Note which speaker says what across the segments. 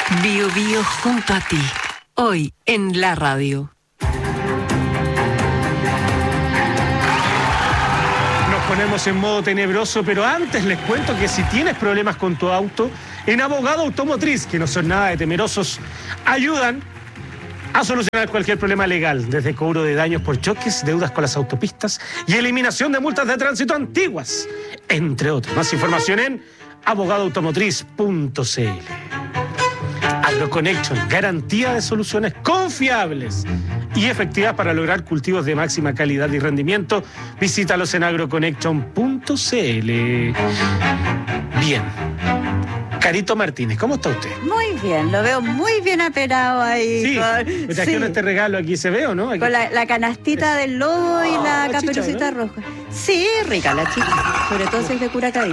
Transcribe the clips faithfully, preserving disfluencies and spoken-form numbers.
Speaker 1: Bio Bio junto a ti. Hoy en la radio.
Speaker 2: Nos ponemos en modo tenebroso, pero antes les cuento que si tienes problemas con tu auto, en Abogado Automotriz, que no son nada de temerosos, ayudan a solucionar cualquier problema legal, desde cobro de daños por choques, deudas con las autopistas y eliminación de multas de tránsito antiguas, entre otros. Más información en abogado automotriz punto c l. AgroConnection, garantía de soluciones confiables y efectivas para lograr cultivos de máxima calidad y rendimiento. Visítalos en agroconnection punto c l. Bien. Carito Martínez, ¿cómo está usted?
Speaker 3: Muy bien, lo veo muy bien aperado ahí.
Speaker 2: Sí,
Speaker 3: con,
Speaker 2: me trajeron
Speaker 3: sí.
Speaker 2: este regalo aquí, ¿se ve o no? Aquí.
Speaker 3: Con la, la canastita del lobo y
Speaker 2: Oh,
Speaker 3: la
Speaker 2: la
Speaker 3: caperucita
Speaker 2: chicha, ¿no?
Speaker 3: roja. Sí, rica la chica, sobre todo si es de Curacaví.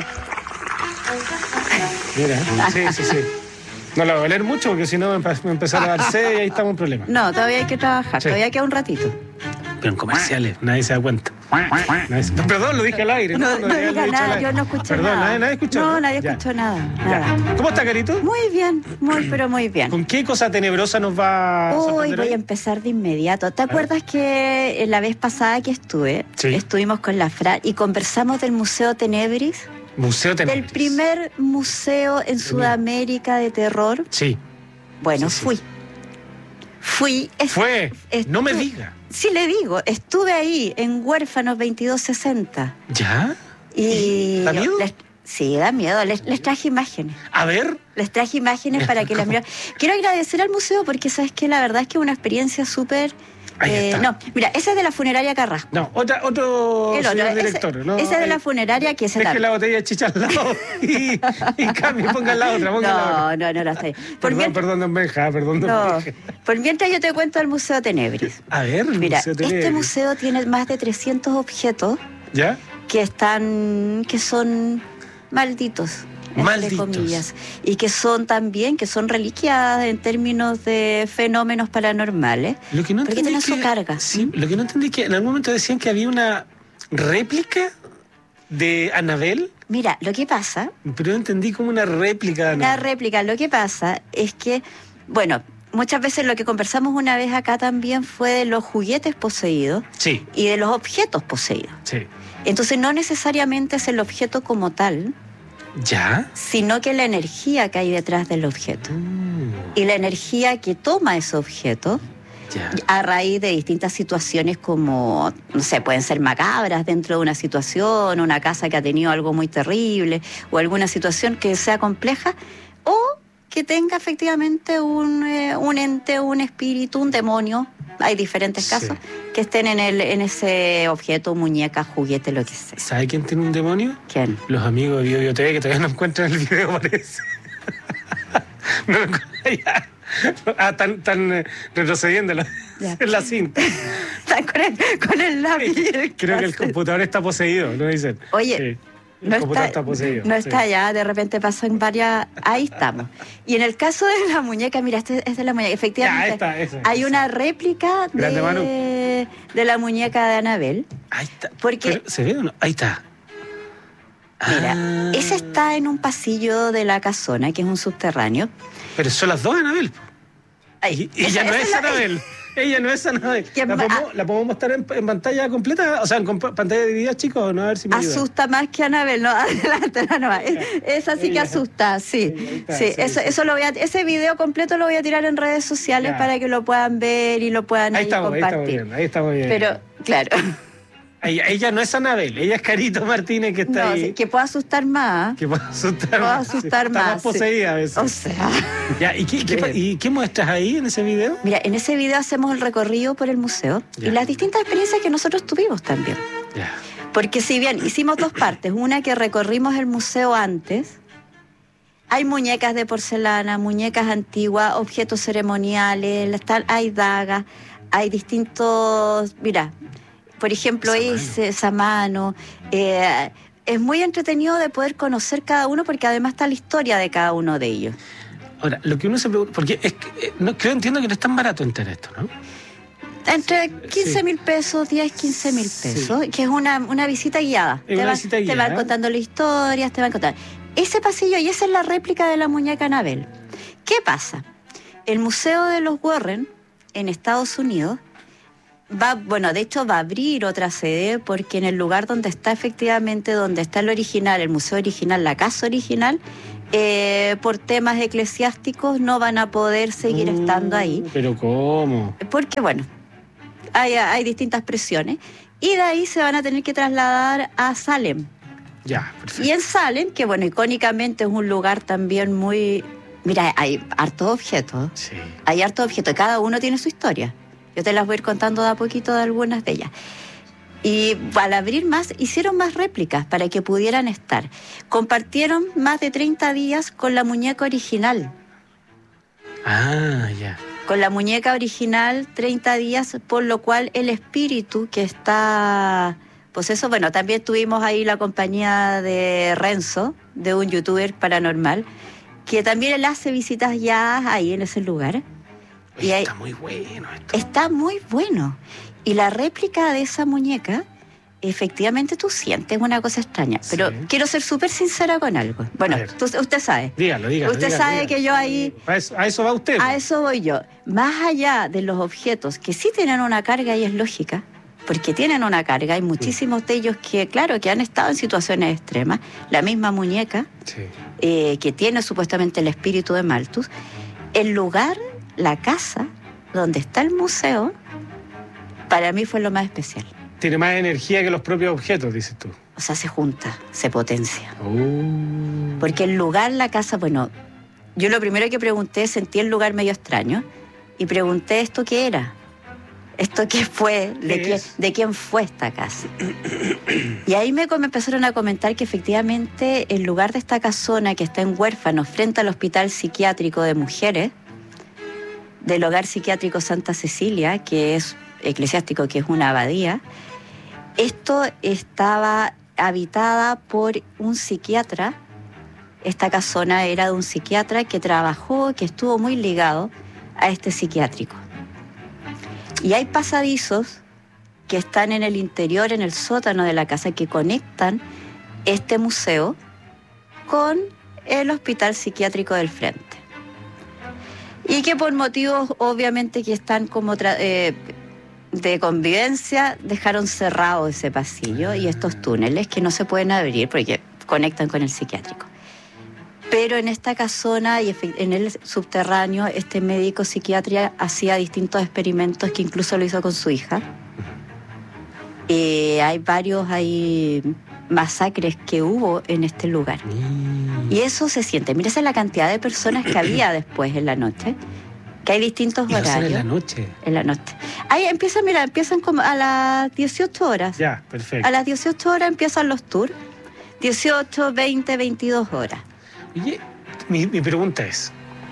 Speaker 2: Mira, sí, sí, sí. No la voy a oler mucho porque si no me empe- me empezar a dar sed y ahí estamos en problema.
Speaker 3: No, todavía hay que trabajar,
Speaker 2: Sí.
Speaker 3: todavía queda un ratito.
Speaker 2: Pero en comerciales, nadie se da cuenta. Nadie se- Perdón, lo dije al aire.
Speaker 3: No, no
Speaker 2: debería
Speaker 3: diga
Speaker 2: haberlo dicho al
Speaker 3: nada,
Speaker 2: aire.
Speaker 3: yo no escuché
Speaker 2: Perdón,
Speaker 3: nada.
Speaker 2: nadie, nadie escuchó.
Speaker 3: No, nadie
Speaker 2: Ya,
Speaker 3: escuchó nada,
Speaker 2: ya.
Speaker 3: nada.
Speaker 2: ¿Cómo está, Carito?
Speaker 3: Muy bien, muy, pero muy bien.
Speaker 2: ¿Con qué cosa tenebrosa nos va a
Speaker 3: Hoy
Speaker 2: sorprender
Speaker 3: voy
Speaker 2: hoy?
Speaker 3: a empezar de inmediato. ¿Te acuerdas que la vez pasada que estuve,
Speaker 2: Sí.
Speaker 3: estuvimos con la Fran y conversamos del Museo Tenebris?
Speaker 2: Museo
Speaker 3: Del
Speaker 2: Tenebris.
Speaker 3: primer museo en Sudamérica de terror.
Speaker 2: Sí.
Speaker 3: Bueno,
Speaker 2: Sí, sí.
Speaker 3: fui. Fui. est-
Speaker 2: Fue.
Speaker 3: estu-
Speaker 2: No me diga.
Speaker 3: Sí, le digo. Estuve ahí en Huérfanos veintidós sesenta.
Speaker 2: ¿Ya?
Speaker 3: Y.
Speaker 2: ¿Da miedo?
Speaker 3: les- sí, da miedo. Les, les traje imágenes.
Speaker 2: A ver.
Speaker 3: Les traje imágenes para que las miraran. Quiero agradecer al museo porque, ¿sabes qué? La verdad es que es una experiencia súper.
Speaker 2: Ahí
Speaker 3: eh,
Speaker 2: está.
Speaker 3: no, mira, ese es de la funeraria Carrasco.
Speaker 2: No, otra, otro
Speaker 3: El otro,
Speaker 2: señor
Speaker 3: ese,
Speaker 2: director. ¿no?
Speaker 3: ese es de la
Speaker 2: Ahí.
Speaker 3: funeraria que se
Speaker 2: Deje la botella de chicha al lado y, y cambie, ponga la otra, ponga la otra.
Speaker 3: No, no, no, no está ahí. Por
Speaker 2: Perdón,
Speaker 3: mient-
Speaker 2: perdón, don Benja, perdón, don
Speaker 3: no,
Speaker 2: Benja.
Speaker 3: por mientras yo te cuento el Museo Tenebris.
Speaker 2: A ver,
Speaker 3: Mira,
Speaker 2: Museo
Speaker 3: este
Speaker 2: Tenebris.
Speaker 3: museo tiene más de trescientos objetos
Speaker 2: ¿Ya?
Speaker 3: que están, que son malditos, entre
Speaker 2: Malditos.
Speaker 3: comillas, y que son también, que son reliquias en términos de fenómenos paranormales,
Speaker 2: Lo que no
Speaker 3: porque
Speaker 2: entendí
Speaker 3: tienen
Speaker 2: que,
Speaker 3: su carga.
Speaker 2: Sí, lo que no entendí es que en algún momento decían que había una réplica de Annabelle,
Speaker 3: Mira, lo que pasa,
Speaker 2: pero no entendí como una réplica de
Speaker 3: una
Speaker 2: Annabelle.
Speaker 3: réplica, lo que pasa es que, bueno, muchas veces lo que conversamos una vez acá también fue de los juguetes poseídos
Speaker 2: Sí,
Speaker 3: y de los objetos poseídos.
Speaker 2: sí.
Speaker 3: Entonces no necesariamente es el objeto como tal,
Speaker 2: ¿Ya?
Speaker 3: sino que la energía que hay detrás del objeto.
Speaker 2: Mm,
Speaker 3: Y la energía que toma ese objeto
Speaker 2: ya.
Speaker 3: a raíz de distintas situaciones como, no sé, pueden ser macabras dentro de una situación, una casa que ha tenido algo muy terrible o alguna situación que sea compleja o que tenga efectivamente un, eh, un ente, un espíritu, un demonio. Hay diferentes
Speaker 2: Sí.
Speaker 3: casos que estén en, el, en ese objeto, muñeca, juguete, lo que sea.
Speaker 2: ¿Sabe quién tiene un demonio?
Speaker 3: ¿Quién?
Speaker 2: Los amigos de Bio Bio T V que todavía no encuentran el video, parece. No lo encuentran ya. Ah, están, están eh, retrocediendo la-
Speaker 3: Ya.
Speaker 2: en la cinta.
Speaker 3: Está con el, con el lápiz.
Speaker 2: Creo que el computador está poseído, ¿no dicen?
Speaker 3: Oye,
Speaker 2: Sí, el
Speaker 3: No
Speaker 2: computador
Speaker 3: está,
Speaker 2: está poseído.
Speaker 3: no
Speaker 2: sí.
Speaker 3: está allá, de repente pasó en varias... Ahí estamos. Y en el caso de la muñeca, mira, este es de la muñeca,
Speaker 2: Ya,
Speaker 3: efectivamente,
Speaker 2: esta, esa,
Speaker 3: hay
Speaker 2: esa.
Speaker 3: una réplica
Speaker 2: Grande, Manu.
Speaker 3: de, de la muñeca de Anabel.
Speaker 2: Ahí está.
Speaker 3: Porque-
Speaker 2: Pero, ¿se ve o no? Ahí está.
Speaker 3: Mira,
Speaker 2: Ah.
Speaker 3: esa está en un pasillo de la casona, que es un subterráneo.
Speaker 2: Pero son las dos Anabel.
Speaker 3: Ay,
Speaker 2: Y ella
Speaker 3: esa-
Speaker 2: no
Speaker 3: esa
Speaker 2: es
Speaker 3: la-
Speaker 2: Anabel. Ella no es Anabel.
Speaker 3: ¿Quién
Speaker 2: ¿La
Speaker 3: va-
Speaker 2: podemos, la podemos mostrar en, en pantalla completa? O sea, en comp- pantalla dividida, chicos, no a ver si me ayudan.
Speaker 3: Asusta más que Anabel, no, adelante, no, no, es- esa sí que
Speaker 2: Ella.
Speaker 3: asusta, sí.
Speaker 2: Sí, ahí está,
Speaker 3: Sí,
Speaker 2: sí,
Speaker 3: eso,
Speaker 2: sí.
Speaker 3: eso lo voy a, ese video completo lo voy a tirar en redes sociales
Speaker 2: Ya.
Speaker 3: para que lo puedan ver y lo puedan
Speaker 2: Ahí
Speaker 3: ahí
Speaker 2: estamos, ahí estamos
Speaker 3: compartir.
Speaker 2: bien, ahí estamos bien.
Speaker 3: Pero, claro,
Speaker 2: Ella, ella no es Anabel, ella es Carito Martínez que está
Speaker 3: no,
Speaker 2: ahí.
Speaker 3: sí, que pueda asustar más.
Speaker 2: Que puede asustar
Speaker 3: Puede
Speaker 2: más.
Speaker 3: asustar
Speaker 2: Está
Speaker 3: más,
Speaker 2: más poseída a veces.
Speaker 3: O sea,
Speaker 2: Ya, ¿y, qué, qué pa- ¿Y qué muestras ahí en ese video?
Speaker 3: mira, en ese video hacemos el recorrido por el museo
Speaker 2: Ya.
Speaker 3: y las distintas experiencias que nosotros tuvimos también.
Speaker 2: Ya.
Speaker 3: Porque si bien hicimos dos partes, una que recorrimos el museo antes, hay muñecas de porcelana, muñecas antiguas, objetos ceremoniales, están- hay dagas, hay distintos, mira, por ejemplo,
Speaker 2: Esa
Speaker 3: ese, esa mano. eh, es muy entretenido de poder conocer cada uno porque además está la historia de cada uno de ellos.
Speaker 2: Ahora, lo que uno se pregunta, porque es que, eh, no, creo, entiendo que no es tan barato entrar esto, ¿no?
Speaker 3: Entre
Speaker 2: Sí.
Speaker 3: quince mil pesos, diez, quince mil
Speaker 2: Sí.
Speaker 3: pesos, que es una, una visita guiada.
Speaker 2: Es una visita
Speaker 3: Te
Speaker 2: guiada.
Speaker 3: van contando las historias, te van contando. Ese pasillo, y esa es la réplica de la muñeca Anabel. ¿Qué pasa? El Museo de los Warren en Estados Unidos va, bueno, de hecho va a abrir otra sede porque en el lugar donde está efectivamente, donde está el original, el museo original, la casa original, eh, por temas eclesiásticos no van a poder seguir uh, estando ahí.
Speaker 2: ¿Pero cómo?
Speaker 3: Porque, bueno, hay, hay distintas presiones y de ahí se van a tener que trasladar a Salem.
Speaker 2: Ya, perfecto.
Speaker 3: Y en Salem, que bueno, icónicamente es un lugar también muy... Mira, hay hartos objetos.
Speaker 2: Sí.
Speaker 3: Hay hartos objetos, cada uno tiene su historia. Yo te las voy a ir contando de a poquito de algunas de ellas. Y al abrir más, hicieron más réplicas para que pudieran estar. Compartieron más de treinta días con la muñeca original.
Speaker 2: Ah, ya.
Speaker 3: Con la muñeca original, treinta días, por lo cual el espíritu que está... Pues eso, bueno, también tuvimos ahí la compañía de Renzo, de un youtuber paranormal, que también él hace visitas guiadas ahí en ese lugar.
Speaker 2: Oye,
Speaker 3: y ahí,
Speaker 2: está muy bueno esto.
Speaker 3: Está muy bueno. Y la réplica de esa muñeca, efectivamente tú sientes una cosa extraña. Sí. Pero quiero ser súper sincera con algo. Bueno, tú, usted sabe.
Speaker 2: Dígalo, dígalo.
Speaker 3: Usted
Speaker 2: dígalo,
Speaker 3: sabe
Speaker 2: dígalo.
Speaker 3: que yo ahí...
Speaker 2: A eso, a eso va usted.
Speaker 3: A eso voy yo. Más allá de los objetos que sí tienen una carga y es lógica, porque tienen una carga, hay muchísimos de ellos que, claro, que han estado en situaciones extremas. La misma muñeca,
Speaker 2: sí.
Speaker 3: eh, que tiene supuestamente el espíritu de Malthus. El lugar, la casa donde está el museo, para mí fue lo más especial.
Speaker 2: Tiene más energía que los propios objetos, dices tú.
Speaker 3: O sea, se junta, se potencia.
Speaker 2: Uh.
Speaker 3: Porque el lugar, la casa, bueno, yo lo primero que pregunté, sentí el lugar medio extraño, y pregunté esto qué era. ¿Esto qué fue? ¿De,
Speaker 2: ¿Qué
Speaker 3: qué, ¿De quién fue esta casa? Y ahí me, me empezaron a comentar que efectivamente el lugar de esta casona que está en Huérfanos, frente al Hospital Psiquiátrico de Mujeres, del Hogar Psiquiátrico Santa Cecilia, que es eclesiástico, que es una abadía, esto estaba habitada por un psiquiatra. Esta casona era de un psiquiatra que trabajó, que estuvo muy ligado a este psiquiátrico. Y hay pasadizos que están en el interior, en el sótano de la casa, que conectan este museo con el Hospital Psiquiátrico del Frente. Y que por motivos, obviamente, que están como tra- eh, de convivencia, dejaron cerrado ese pasillo y estos túneles que no se pueden abrir porque conectan con el psiquiátrico. Pero en esta casona y en el subterráneo, este médico psiquiatra hacía distintos experimentos que incluso lo hizo con su hija. Eh, hay varios hay masacres que hubo en este lugar. Mm. Y eso se siente. Mira, esa es la cantidad de personas que había después en la noche, que hay distintos
Speaker 2: ¿Y
Speaker 3: horarios.
Speaker 2: en la noche?
Speaker 3: En la noche. Ahí empiezan, mira, empiezan como a las dieciocho horas.
Speaker 2: Ya, perfecto.
Speaker 3: A las dieciocho horas empiezan los tours. dieciocho, veinte, veintidós horas.
Speaker 2: Oye, mi, mi pregunta es,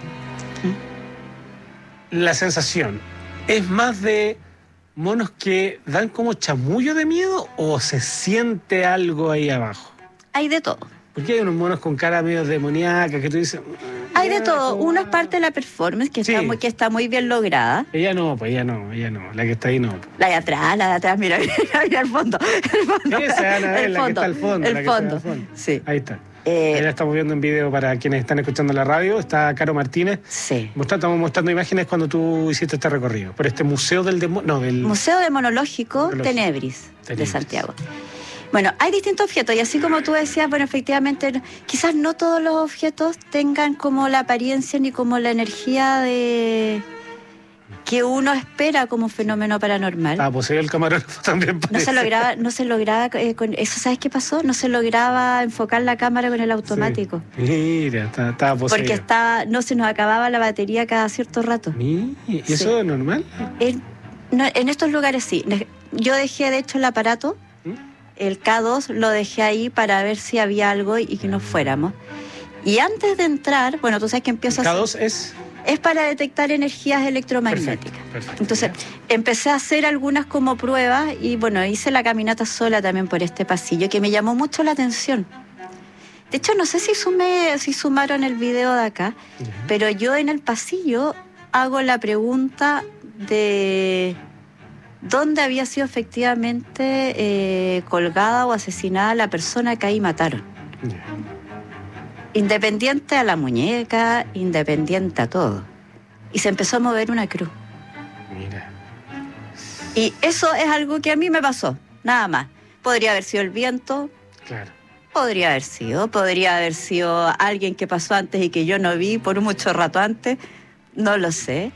Speaker 2: ¿la sensación es más de monos que dan como chamullo de miedo o se siente algo ahí abajo?
Speaker 3: Hay de todo.
Speaker 2: Porque hay unos monos con cara medio demoníaca que tú dices...
Speaker 3: Hay de todo. Uno es parte de la performance que, sí. está muy, que está muy bien lograda.
Speaker 2: Ella no, pues ella no, ella no. La que está ahí no.
Speaker 3: La de atrás, la de atrás, mira, mira, mira el fondo. El fondo.
Speaker 2: Sí, esa, Ana, el la fondo, que está al fondo.
Speaker 3: El
Speaker 2: la que
Speaker 3: fondo.
Speaker 2: está al fondo.
Speaker 3: Sí.
Speaker 2: Ahí está.
Speaker 3: Eh,
Speaker 2: Ahí la estamos viendo en video para quienes están escuchando la radio. Está Caro Martínez.
Speaker 3: Sí.
Speaker 2: Mostrando, estamos mostrando imágenes cuando tú hiciste este recorrido. Por este Museo del Demonio. No, del...
Speaker 3: Museo Demonológico Tenebris, Tenebris de Santiago. Bueno, hay distintos objetos y así como tú decías, bueno, efectivamente, quizás no todos los objetos tengan como la apariencia ni como la energía de que uno espera como fenómeno paranormal.
Speaker 2: Ah, pues el camarógrafo también parece.
Speaker 3: No se lograba, no se lograba eh, con eso, ¿sabes qué pasó? No se lograba enfocar la cámara con el automático.
Speaker 2: Sí. Mira, estaba, estaba poseído.
Speaker 3: Porque estaba, no se nos acababa la batería cada cierto rato.
Speaker 2: Mira, ¿y eso sí. es normal?
Speaker 3: En, no, en estos lugares sí. Yo dejé de hecho el aparato. ¿Mm? El K dos lo dejé ahí para ver si había algo y que nos fuéramos. Y antes de entrar, bueno, tú sabes que empiezo
Speaker 2: a... ¿K dos
Speaker 3: hacer,
Speaker 2: es?
Speaker 3: Es para detectar energías electromagnéticas.
Speaker 2: Perfecto, perfecto.
Speaker 3: Entonces, empecé a hacer algunas como pruebas y bueno, hice la caminata sola también por este pasillo que me llamó mucho la atención. De hecho, no sé si, sumé, si sumaron el video de acá, uh-huh. pero yo en el pasillo hago la pregunta de... ¿dónde había sido efectivamente eh, colgada o asesinada la persona que ahí mataron? Yeah. Independiente a la muñeca, independiente a todo. Y se empezó a mover una cruz.
Speaker 2: Mira.
Speaker 3: Y eso es algo que a mí me pasó, nada más. Podría haber sido el viento,
Speaker 2: Claro.
Speaker 3: podría haber sido, podría haber sido alguien que pasó antes y que yo no vi por mucho rato antes, no lo sé.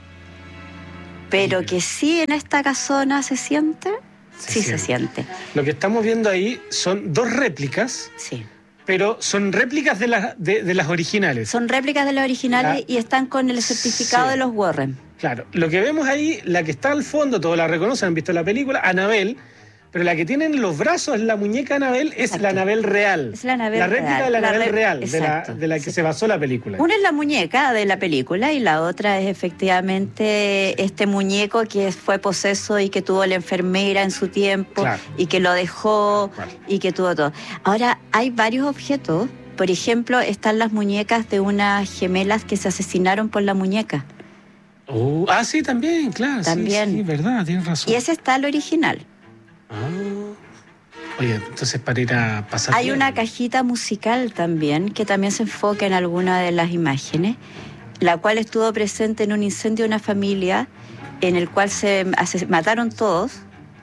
Speaker 3: Pero
Speaker 2: Sí.
Speaker 3: que sí en esta casona se siente,
Speaker 2: Se
Speaker 3: sí
Speaker 2: siente.
Speaker 3: se siente,
Speaker 2: Lo que estamos viendo ahí son dos réplicas,
Speaker 3: sí.
Speaker 2: pero son réplicas de, las de, de las originales.
Speaker 3: Son réplicas de los originales
Speaker 2: La-
Speaker 3: y están con el certificado
Speaker 2: Sí.
Speaker 3: de los Warren.
Speaker 2: Claro, lo que vemos ahí, la que está al fondo, todos la reconocen, han visto la película, Anabel, pero la que tiene en los brazos, la muñeca Anabel, es
Speaker 3: Exacto.
Speaker 2: la Anabel real.
Speaker 3: Es la Anabel
Speaker 2: La réplica
Speaker 3: real,
Speaker 2: de la
Speaker 3: la
Speaker 2: Anabel
Speaker 3: rep-
Speaker 2: real, de la,
Speaker 3: exacto,
Speaker 2: de la que
Speaker 3: sí.
Speaker 2: se basó la película.
Speaker 3: Una es la muñeca de la película y la otra es efectivamente este muñeco que fue poseso y que tuvo la enfermera en su tiempo
Speaker 2: Claro.
Speaker 3: y que lo dejó
Speaker 2: Tal cual.
Speaker 3: y que tuvo todo. Ahora, hay varios objetos. Por ejemplo, están las muñecas de unas gemelas que se asesinaron por la muñeca.
Speaker 2: Oh, ah, sí, también, claro. sí,
Speaker 3: También.
Speaker 2: Sí, verdad, tienes razón.
Speaker 3: Y ese está el original.
Speaker 2: Ah. Oye, entonces para ir a pasar.
Speaker 3: Hay
Speaker 2: bien.
Speaker 3: una cajita musical también que también se enfoca en alguna de las imágenes, la cual estuvo presente en un incendio de una familia en el cual se ases- mataron todos.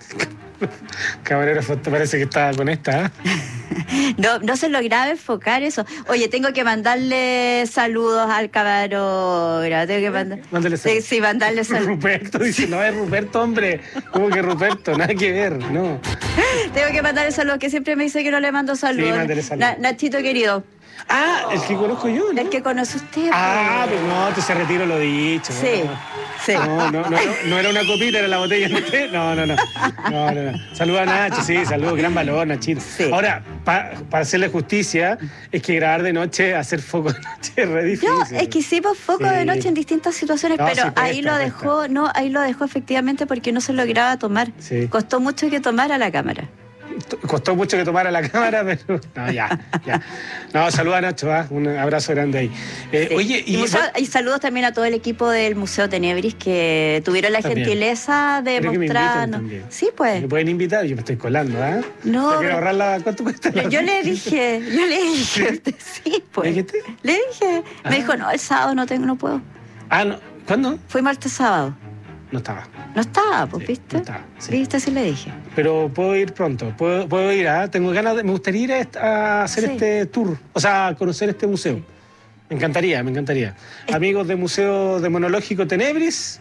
Speaker 2: Camarero, te parece que está con esta. ¿eh?
Speaker 3: No, no se lograba enfocar eso. Oye, tengo que mandarle saludos al camarógrafo. Tengo que mandar...
Speaker 2: Mándale
Speaker 3: Sí,
Speaker 2: saludos.
Speaker 3: sí, mandarle saludos.
Speaker 2: Ruperto dice, no es Ruperto, hombre. ¿Cómo que Ruperto? Nada que ver, no.
Speaker 3: Tengo que mandarle saludos, que siempre me dice que no le mando saludos.
Speaker 2: Sí, mándale saludos.
Speaker 3: Na- Nachito querido,
Speaker 2: Ah, el que conozco yo, ¿no?
Speaker 3: el que conoce usted.
Speaker 2: Ah,
Speaker 3: pues.
Speaker 2: pero no, te se retiro lo dicho.
Speaker 3: Sí,
Speaker 2: no.
Speaker 3: sí.
Speaker 2: No, no, no, no, no era una copita, era la botella. No, no, no. No, no, no. Saludos a Nacho, sí, saludos, gran valor, Nachito.
Speaker 3: Sí.
Speaker 2: Ahora, para hacerle justicia, es que grabar de noche, hacer foco de noche es re difícil.
Speaker 3: No, es que hicimos foco
Speaker 2: Sí.
Speaker 3: de noche en distintas situaciones,
Speaker 2: No,
Speaker 3: pero
Speaker 2: sí, cuesta,
Speaker 3: ahí lo
Speaker 2: cuesta.
Speaker 3: dejó, no, ahí lo dejó efectivamente porque no se lograba tomar.
Speaker 2: Sí.
Speaker 3: Costó mucho que tomara la cámara.
Speaker 2: Costó mucho que tomara la cámara, pero. No, ya, ya. No, saluda a Nacho, ¿ah? Un abrazo grande ahí. Eh,
Speaker 3: Sí.
Speaker 2: Oye,
Speaker 3: y,
Speaker 2: y.
Speaker 3: museo- y saludos también a todo el equipo del Museo Tenebris que tuvieron la
Speaker 2: También.
Speaker 3: gentileza de
Speaker 2: Quiero que me inviten
Speaker 3: mostrarnos.
Speaker 2: también.
Speaker 3: Sí, pues.
Speaker 2: ¿Me pueden invitar? Yo me estoy colando, ¿ah?
Speaker 3: No,
Speaker 2: Yo quiero
Speaker 3: pero-
Speaker 2: ahorrar la. ¿Cuánto cuesta? la-
Speaker 3: Yo le dije, yo le dije, usted, sí, pues.
Speaker 2: ¿Le dijiste?
Speaker 3: Le dije.
Speaker 2: Ah.
Speaker 3: Me dijo, no, el sábado no tengo, no puedo.
Speaker 2: Ah, no. ¿Cuándo?
Speaker 3: Fui martes sábado.
Speaker 2: No estaba.
Speaker 3: No estaba, pues,
Speaker 2: Sí,
Speaker 3: ¿viste?
Speaker 2: no estaba, sí.
Speaker 3: ¿Viste? Sí le dije.
Speaker 2: Pero puedo ir pronto. Puedo, puedo ir, ¿ah? Tengo ganas de. Me gustaría ir a, est- a hacer
Speaker 3: Sí.
Speaker 2: este tour. O sea, a conocer este museo. Me encantaría, me encantaría. Amigos del Museo Demonológico Tenebris,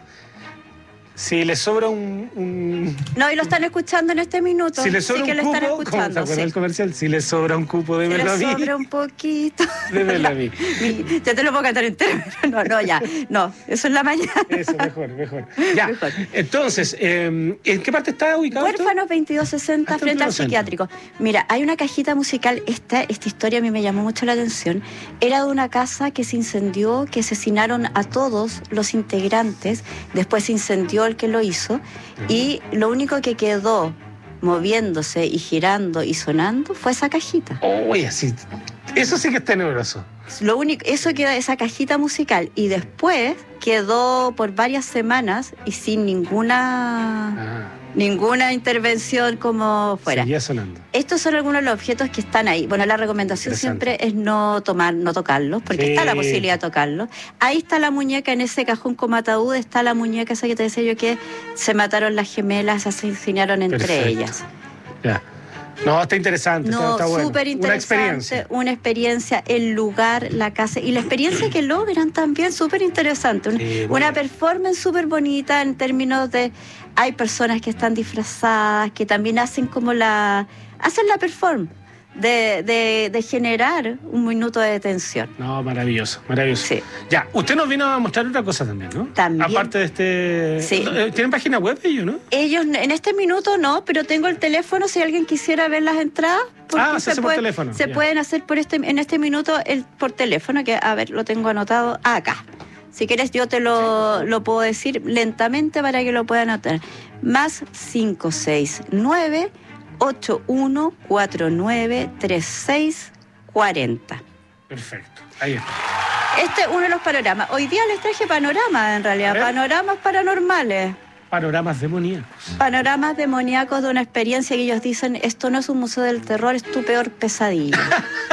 Speaker 2: si les sobra un. un-
Speaker 3: No, y lo están escuchando en este minuto.
Speaker 2: si les sobra
Speaker 3: sí que
Speaker 2: un
Speaker 3: lo
Speaker 2: cupo,
Speaker 3: están
Speaker 2: ¿cómo te
Speaker 3: escuchando.
Speaker 2: acuerdas
Speaker 3: Sí.
Speaker 2: del comercial? Si les sobra un cupo,
Speaker 3: Si
Speaker 2: démelo a
Speaker 3: le
Speaker 2: mí.
Speaker 3: sobra un poquito.
Speaker 2: Démelo a mí.
Speaker 3: Mi- Ya te lo puedo cantar entero, pero no, no, ya. No, eso es la mañana.
Speaker 2: Eso, mejor, mejor. Ya.
Speaker 3: Mejor.
Speaker 2: Entonces, eh, ¿en qué parte está ubicado esto?
Speaker 3: Huérfanos veintidós sesenta
Speaker 2: Ah, está en
Speaker 3: frente al
Speaker 2: pleno centro.
Speaker 3: psiquiátrico. Mira, hay una cajita musical. Esta, esta historia a mí me llamó mucho la atención. Era de una casa que se incendió, que asesinaron a todos los integrantes. Después se incendió el que lo hizo. Y lo único que quedó moviéndose y girando y sonando fue esa cajita.
Speaker 2: Oye, así. Eso sí que es tenebroso.
Speaker 3: Lo único, eso queda esa cajita musical. Y después quedó por varias semanas y sin ninguna
Speaker 2: Ah,
Speaker 3: ninguna intervención como fuera.
Speaker 2: seguía sonando.
Speaker 3: Estos son algunos de los objetos que están ahí. Bueno, la recomendación
Speaker 2: Interesante.
Speaker 3: siempre es no tomar, no tocarlos, porque
Speaker 2: Sí.
Speaker 3: está la posibilidad de tocarlos. Ahí está la muñeca, en ese cajón como ataúd, está la muñeca esa que te decía yo que se mataron las gemelas, se asesinaron entre
Speaker 2: Perfecto.
Speaker 3: ellas.
Speaker 2: Ya. No, está interesante. está,
Speaker 3: No,
Speaker 2: está bueno.
Speaker 3: súper
Speaker 2: Una
Speaker 3: interesante,
Speaker 2: experiencia.
Speaker 3: una experiencia, el lugar, la casa y la experiencia que logran también, súper interesante. Un-
Speaker 2: Sí, muy
Speaker 3: una
Speaker 2: bien.
Speaker 3: performance súper bonita en términos de, hay personas que están disfrazadas, que también hacen como la, hacen la performance de, de, de generar un minuto de detención.
Speaker 2: No, maravilloso, maravilloso.
Speaker 3: Sí.
Speaker 2: Ya, usted nos vino a mostrar otra cosa también, ¿no?
Speaker 3: También.
Speaker 2: Aparte de este.
Speaker 3: Sí.
Speaker 2: Eh, ¿Tienen página web ellos, no?
Speaker 3: Ellos en este minuto no, pero tengo el teléfono si alguien quisiera ver las entradas. porque
Speaker 2: Ah, se hace por
Speaker 3: puede-
Speaker 2: teléfono,
Speaker 3: Se
Speaker 2: ya.
Speaker 3: pueden hacer por este, en este minuto el, por teléfono, que a ver, lo tengo anotado acá. Si quieres yo te lo, lo puedo decir lentamente para que lo puedan anotar. Más cinco seis nueve ocho uno cuatro nueve tres seis cuatro cero.
Speaker 2: Perfecto. Ahí está.
Speaker 3: Este es uno de los panoramas. Hoy día les traje panoramas, en realidad,
Speaker 2: A ver.
Speaker 3: panoramas paranormales.
Speaker 2: Panoramas demoníacos.
Speaker 3: Panoramas demoníacos de una experiencia que ellos dicen, esto no es un museo del terror, es tu peor pesadilla.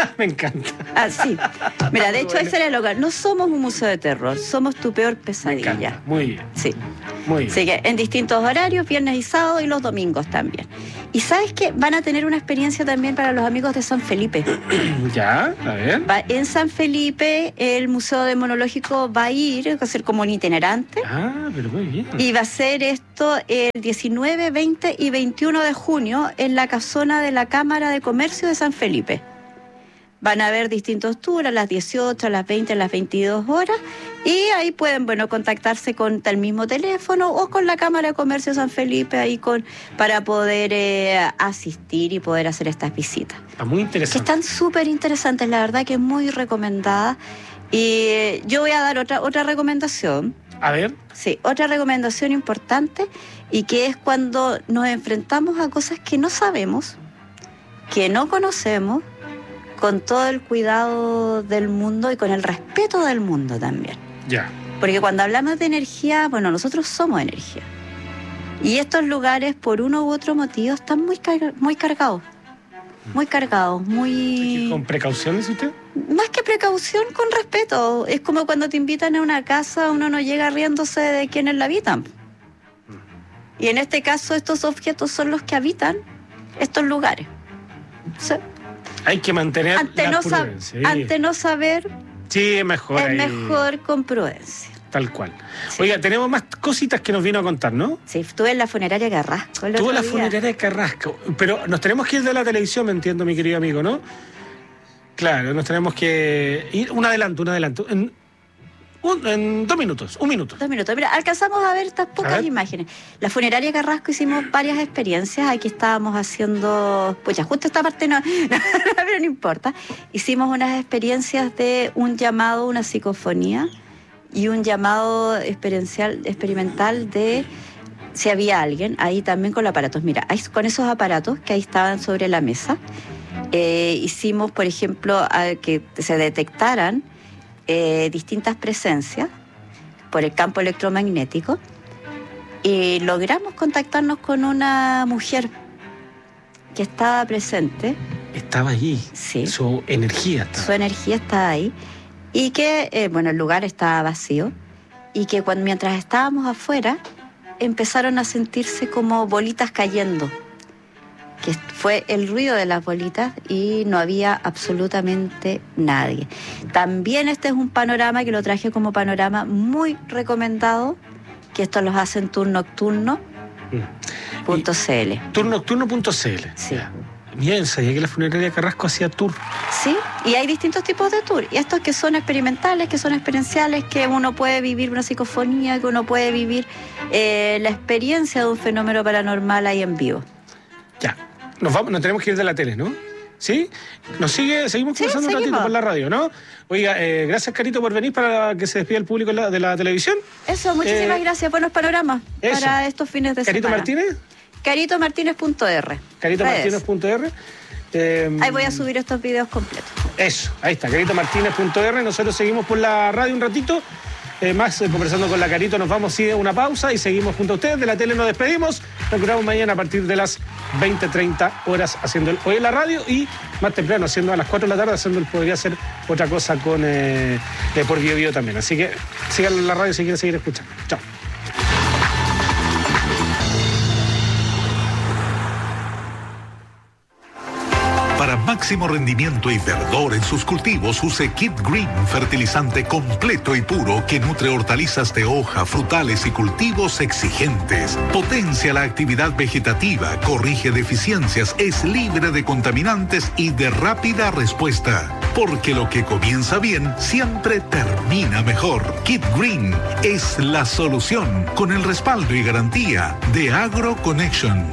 Speaker 2: Me encanta.
Speaker 3: Ah, sí. Mira, de hecho,
Speaker 2: Bueno.
Speaker 3: ese era el hogar. No somos un museo de terror, somos tu peor
Speaker 2: Me
Speaker 3: pesadilla.
Speaker 2: encanta. Muy bien.
Speaker 3: Sí.
Speaker 2: Muy bien.
Speaker 3: Así que en distintos horarios, viernes y sábado y los domingos también. Y sabes que van a tener una experiencia también para los amigos de San Felipe.
Speaker 2: Ya, a ver.
Speaker 3: Va- en San Felipe el Museo Demonológico va a ir, va a ser como un itinerante.
Speaker 2: Ah, pero muy bien.
Speaker 3: Y va a ser esto el diecinueve, veinte y veintiuno de junio en la casona de la Cámara de Comercio de San Felipe. Van a haber distintos tours a las dieciocho, a las veinte, a las veintidós horas y ahí pueden, bueno, contactarse con el mismo teléfono o con la Cámara de Comercio de San Felipe ahí con para poder eh, asistir y poder hacer estas visitas.
Speaker 2: Está muy
Speaker 3: Que
Speaker 2: interesante.
Speaker 3: están súper interesantes, la verdad que es muy recomendada. Y eh, yo voy a dar otra, otra recomendación.
Speaker 2: A ver.
Speaker 3: Sí, otra recomendación importante y que es cuando nos enfrentamos a cosas que no sabemos, que no conocemos, con todo el cuidado del mundo y con el respeto del mundo también.
Speaker 2: Ya.
Speaker 3: Porque cuando hablamos de energía, bueno, nosotros somos energía. Y estos lugares, por uno u otro motivo, están muy, car- muy cargados. Muy cargados, muy...
Speaker 2: ¿Con precaución, dice usted?
Speaker 3: Más que precaución, con respeto. Es como cuando te invitan a una casa, uno no llega riéndose de quienes la habitan. Y en este caso, estos objetos son los que habitan estos lugares. Sí.
Speaker 2: Hay que mantener
Speaker 3: Ante,
Speaker 2: la
Speaker 3: no sa-
Speaker 2: prudencia. Sí.
Speaker 3: ante no saber,
Speaker 2: Sí, es mejor.
Speaker 3: es
Speaker 2: ahí.
Speaker 3: mejor con prudencia.
Speaker 2: Tal cual.
Speaker 3: Sí.
Speaker 2: Oiga, tenemos más cositas que nos vino a contar, ¿no?
Speaker 3: Sí, estuve en la funeraria Carrasco el
Speaker 2: Tuvo
Speaker 3: otro
Speaker 2: la
Speaker 3: día.
Speaker 2: funeraria de Carrasco. Pero nos tenemos que ir de la televisión, me entiendo, mi querido amigo, ¿no? Claro, nos tenemos que ir. Un adelanto, un adelanto. En, un- en dos minutos, un minuto.
Speaker 3: Dos minutos. Mira, alcanzamos a ver estas
Speaker 2: A
Speaker 3: pocas
Speaker 2: ver.
Speaker 3: imágenes. La funeraria Carrasco hicimos varias experiencias. Aquí estábamos haciendo. Pues ya, justo esta parte no, pero no importa. Hicimos unas experiencias de un llamado, una psicofonía y un llamado experiencial, experimental de si había alguien. Ahí también con los aparatos. Mira, ahí, con esos aparatos que ahí estaban sobre la mesa, eh, hicimos, por ejemplo, a que se detectaran eh, distintas presencias por el campo electromagnético y logramos contactarnos con una mujer que estaba presente,
Speaker 2: Estaba allí.
Speaker 3: sí,
Speaker 2: Su energía estaba.
Speaker 3: su energía estaba ahí y que, eh, bueno, el lugar estaba vacío y que cuando, mientras estábamos afuera empezaron a sentirse como bolitas cayendo, que fue el ruido de las bolitas y no había absolutamente nadie. También este es un panorama que lo traje como panorama muy recomendado, que esto los hacen tour nocturno punto c l.
Speaker 2: Tour nocturno punto c l.
Speaker 3: Sí.
Speaker 2: Bien, sabía que la funeraria de Carrasco hacía tour.
Speaker 3: Sí, y hay distintos tipos de tour. Y estos que son experimentales, que son experienciales, que uno puede vivir una psicofonía, que uno puede vivir eh, la experiencia de un fenómeno paranormal ahí en vivo.
Speaker 2: Ya. Nos vamos, nos tenemos que ir de la tele, ¿no? ¿Sí? ¿Nos sigue? Seguimos
Speaker 3: Sí,
Speaker 2: conversando un ratito
Speaker 3: seguimos.
Speaker 2: por la radio, ¿no? Oiga, eh, gracias, Carito, por venir para que se despida el público de la, de la televisión.
Speaker 3: Eso, muchísimas
Speaker 2: Eh,
Speaker 3: gracias. Buenos panoramas
Speaker 2: eso.
Speaker 3: para estos fines de
Speaker 2: Carito
Speaker 3: semana.
Speaker 2: Martínez,
Speaker 3: carito martínez punto r.
Speaker 2: carito martínez punto r. Eh,
Speaker 3: Ahí voy a subir estos videos completos.
Speaker 2: Eso, ahí está, carito martínez punto r. Nosotros seguimos por la radio un ratito. Eh, más eh, conversando con la Carito, nos vamos a una pausa y seguimos junto a ustedes. De la tele nos despedimos. Nos encontramos mañana a partir de las veinte treinta horas haciendo el hoy en la radio y más temprano, haciendo a las cuatro de la tarde, haciendo el podría hacer otra cosa con eh, eh, por Bio Bio también. Así que sigan en la radio si quieren seguir escuchando. Chao.
Speaker 4: Para máximo rendimiento y verdor en sus cultivos, use Kit Green, fertilizante completo y puro que nutre hortalizas de hoja, frutales y cultivos exigentes. Potencia la actividad vegetativa, corrige deficiencias, es libre de contaminantes y de rápida respuesta. Porque lo que comienza bien siempre termina mejor. Kit Green es la solución con el respaldo y garantía de Agro Connection.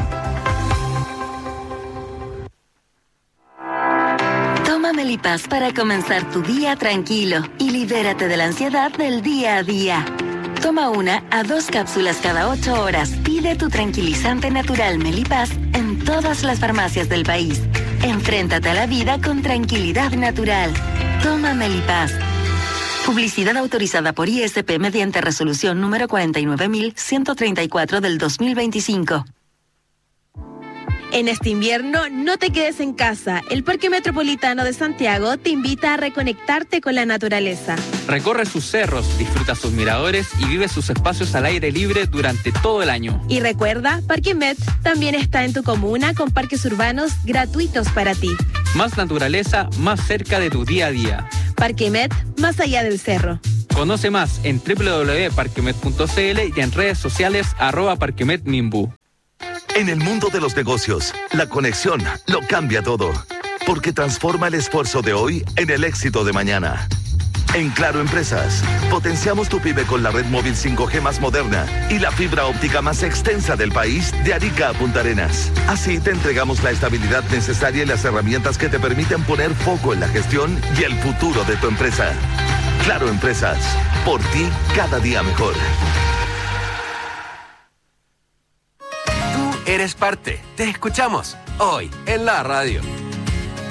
Speaker 5: Toma Melipaz para comenzar tu día tranquilo y libérate de la ansiedad del día a día. Toma una a dos cápsulas cada ocho horas. Pide tu tranquilizante natural Melipaz en todas las farmacias del país. Enfréntate a la vida con tranquilidad natural. Toma Melipaz. Publicidad autorizada por I S P mediante resolución número cuarenta y nueve mil ciento treinta y cuatro del dos mil veinticinco.
Speaker 6: En este invierno, no te quedes en casa. El Parque Metropolitano de Santiago te invita a reconectarte con la naturaleza.
Speaker 7: Recorre sus cerros, disfruta sus miradores y vive sus espacios al aire libre durante todo el año.
Speaker 6: Y recuerda, Parque Met también está en tu comuna con parques urbanos gratuitos para ti.
Speaker 7: Más naturaleza, más cerca de tu día a día.
Speaker 6: Parque Met, más allá del cerro.
Speaker 7: Conoce más en doble u doble u doble u punto parquemet punto c l y en redes sociales arroba parquemetmimbu.
Speaker 8: En el mundo de los negocios, la conexión lo cambia todo, porque transforma el esfuerzo de hoy en el éxito de mañana. En Claro Empresas, potenciamos tu pyme con la red móvil cinco G más moderna y la fibra óptica más extensa del país de Arica a Punta Arenas. Así te entregamos la estabilidad necesaria y las herramientas que te permiten poner foco en la gestión y el futuro de tu empresa. Claro Empresas, por ti cada día mejor.
Speaker 9: Eres parte. Te escuchamos hoy en la radio.